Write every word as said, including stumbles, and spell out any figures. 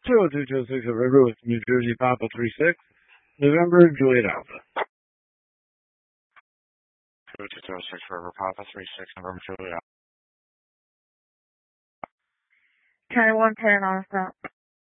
two oh two two oh six River with New Jersey Papa three six, November Juliet Alpha. two oh two two oh six River Papa three six, November Juliet Alpha. County one ten on stop.